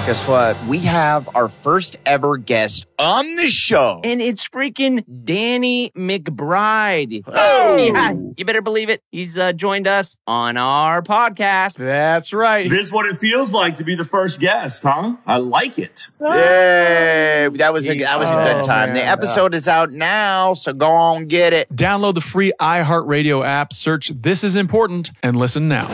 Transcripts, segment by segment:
Guess what? We have our first ever guest on the show. And it's freaking Danny McBride. Oh! Yeah, you better believe it. He's joined us on our podcast. That's right. It is what it feels like to be the first guest, huh? I like it. Yay! That was a good time. Man. The episode is out now, so go on, get it. Download the free iHeartRadio app, search This Is Important, and listen now.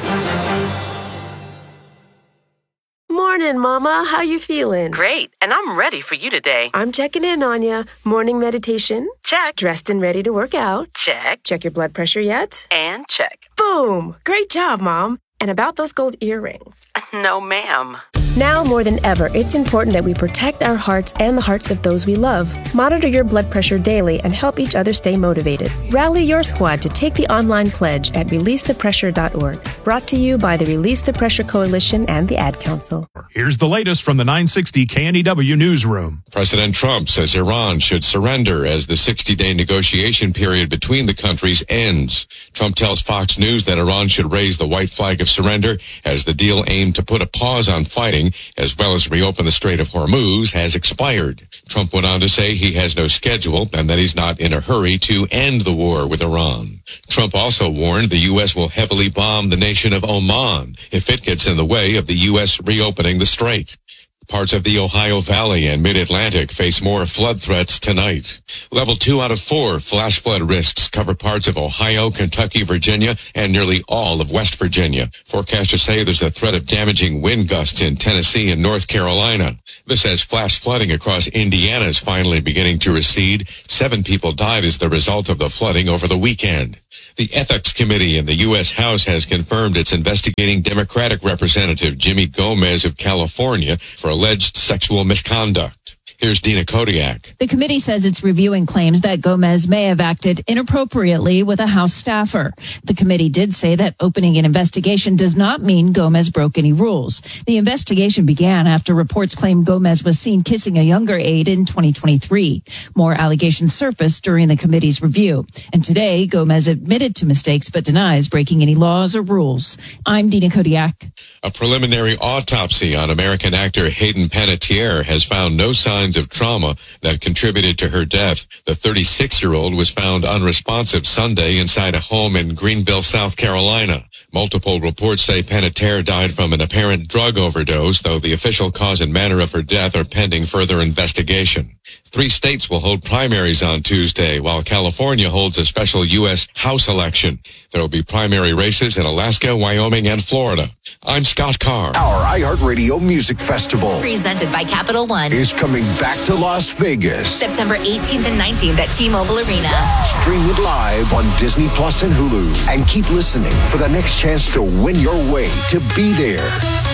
Morning, Mama. How you feeling? Great, and I'm ready for you today. I'm checking in on you. Morning meditation? Check. Dressed and ready to work out? Check. Check your blood pressure yet? And check. Boom! Great job, Mom. And about those gold earrings? No, ma'am. Now more than ever, it's important that we protect our hearts and the hearts of those we love. Monitor your blood pressure daily and help each other stay motivated. Rally your squad to take the online pledge at releasethepressure.org. Brought to you by the Release the Pressure Coalition and the Ad Council. Here's the latest from the 960 KNEW Newsroom. President Trump says Iran should surrender as the 60-day negotiation period between the countries ends. Trump tells Fox News that Iran should raise the white flag of surrender as the deal aimed to put a pause on fighting as well as reopen the Strait of Hormuz has expired. Trump went on to say he has no schedule and that he's not in a hurry to end the war with Iran. Trump also warned the U.S. will heavily bomb the nation of Oman if it gets in the way of the U.S. reopening the strait. Parts of the Ohio Valley and Mid-Atlantic face more flood threats tonight. Level 2 out of 4 flash flood risks cover parts of Ohio, Kentucky, Virginia, and nearly all of West Virginia. Forecasters say there's a threat of damaging wind gusts in Tennessee and North Carolina. This as flash flooding across Indiana is finally beginning to recede. 7 people died as the result of the flooding over the weekend. The Ethics Committee in the U.S. House has confirmed it's investigating Democratic Representative Jimmy Gomez of California for alleged sexual misconduct. Here's Dina Kodiak. The committee says it's reviewing claims that Gomez may have acted inappropriately with a House staffer. The committee did say that opening an investigation does not mean Gomez broke any rules. The investigation began after reports claimed Gomez was seen kissing a younger aide in 2023. More allegations surfaced during the committee's review. And today, Gomez admitted to mistakes but denies breaking any laws or rules. I'm Dina Kodiak. A preliminary autopsy on American actor Hayden Panettiere has found no signs of trauma that contributed to her death. The 36-year-old was found unresponsive Sunday inside a home in Greenville, South Carolina. Multiple reports say Panettiere died from an apparent drug overdose, though the official cause and manner of her death are pending further investigation. 3 states will hold primaries on Tuesday, while California holds a special U.S. House election. There will be primary races in Alaska, Wyoming, and Florida. I'm Scott Carr. Our iHeartRadio Music Festival, presented by Capital One, is coming back to Las Vegas. September 18th and 19th at T-Mobile Arena. Stream it live on Disney Plus and Hulu. And keep listening for the next chance to win your way to be there.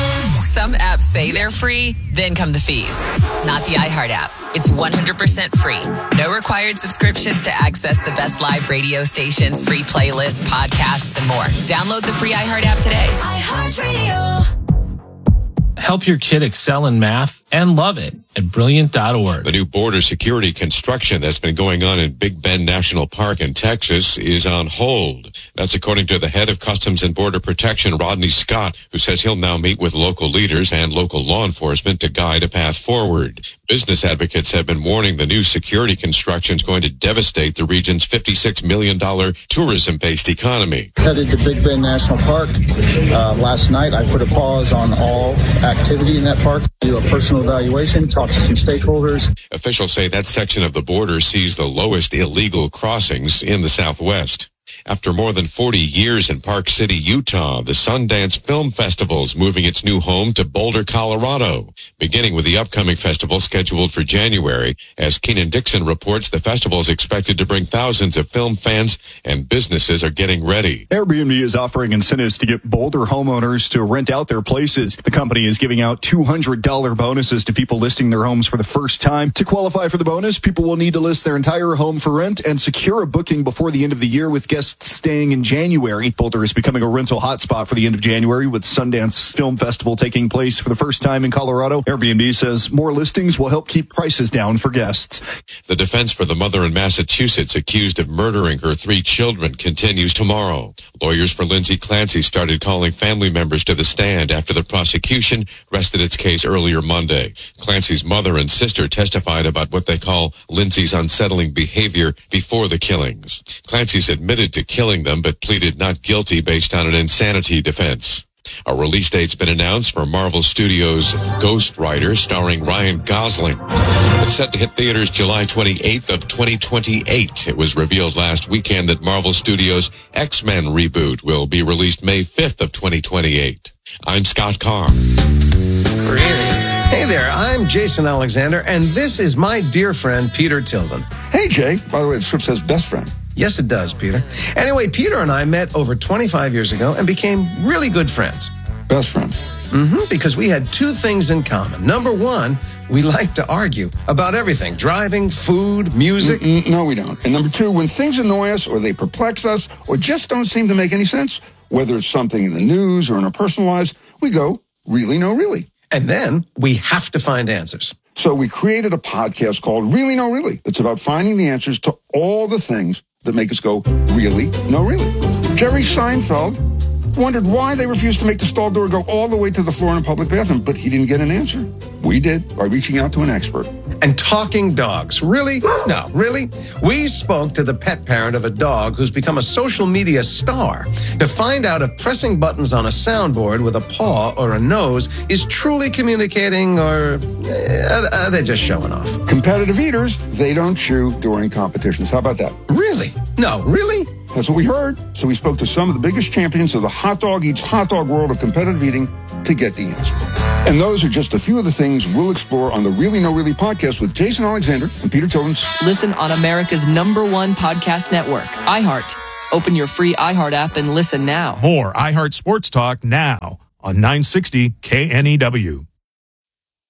Some apps say they're free, then come the fees. Not the iHeart app. It's 100% free. No required subscriptions to access the best live radio stations, free playlists, podcasts, and more. Download the free iHeart app today. iHeartRadio. Help your kid excel in math and love it at Brilliant.org. The new border security construction that's been going on in Big Bend National Park in Texas is on hold. That's according to the head of Customs and Border Protection, Rodney Scott, who says he'll now meet with local leaders and local law enforcement to guide a path forward. Business advocates have been warning the new security construction is going to devastate the region's $56 million tourism-based economy. Headed to Big Bend National Park. Last night, I put a pause on all activity in that park, do a personal evaluation, talk to some stakeholders. Officials say that section of the border sees the lowest illegal crossings in the Southwest. After more than 40 years in Park City, Utah, the Sundance Film Festival is moving its new home to Boulder, Colorado, beginning with the upcoming festival scheduled for January. As Keenan Dixon reports, the festival is expected to bring thousands of film fans, and businesses are getting ready. Airbnb is offering incentives to get Boulder homeowners to rent out their places. The company is giving out $200 bonuses to people listing their homes for the first time. To qualify for the bonus, people will need to list their entire home for rent and secure a booking before the end of the year with guest guests staying in January. Boulder is becoming a rental hotspot for the end of January, with Sundance Film Festival taking place for the first time in Colorado. Airbnb says more listings will help keep prices down for guests. The defense for the mother in Massachusetts accused of murdering her 3 children continues tomorrow. Lawyers for Lindsay Clancy started calling family members to the stand after the prosecution rested its case earlier Monday. Clancy's mother and sister testified about what they call Lindsay's unsettling behavior before the killings. Clancy's admitted to killing them, but pleaded not guilty based on an insanity defense. A release date's been announced for Marvel Studios' Ghost Rider, starring Ryan Gosling. It's set to hit theaters July 28th of 2028. It was revealed last weekend that Marvel Studios' X-Men reboot will be released May 5th of 2028. I'm Scott Carr. Hey there, I'm Jason Alexander, and this is my dear friend, Peter Tilden. Hey, Jay. By the way, the script says best friend. Yes, it does, Peter. Anyway, Peter and I met over 25 years ago and became really good friends. Best friends? Because we had 2 things in common. Number 1, we like to argue about everything. Driving, food, music. No, we don't. And number 2, when things annoy us or they perplex us or just don't seem to make any sense, whether it's something in the news or in our personal lives, we go, really, no, really. And then we have to find answers. So we created a podcast called Really, No, Really. It's about finding the answers to all the things that make us go, really, no, really. Jerry Seinfeld wondered why they refused to make the stall door go all the way to the floor in a public bathroom, but he didn't get an answer. We did, by reaching out to an expert. And talking dogs. Really? No, really? We spoke to the pet parent of a dog who's become a social media star to find out if pressing buttons on a soundboard with a paw or a nose is truly communicating, or are they just showing off? Competitive eaters, they don't chew during competitions. How about that? Really? No, really? That's what we heard. So we spoke to some of the biggest champions of the hot dog eats hot dog world of competitive eating to get the answer. And those are just a few of the things we'll explore on the Really No Really podcast with Jason Alexander and Peter Tilden. Listen on America's #1 podcast network, iHeart. Open your free iHeart app and listen now. More iHeart Sports Talk now on 960 KNEW.